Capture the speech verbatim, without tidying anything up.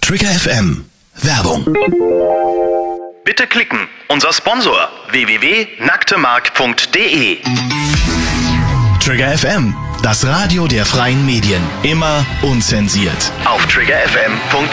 Trigger F M. Werbung. Bitte klicken. Unser Sponsor w w w punkt nacktemark punkt d e. Trigger F M, das Radio der freien Medien. Immer unzensiert. Auf trigger f m punkt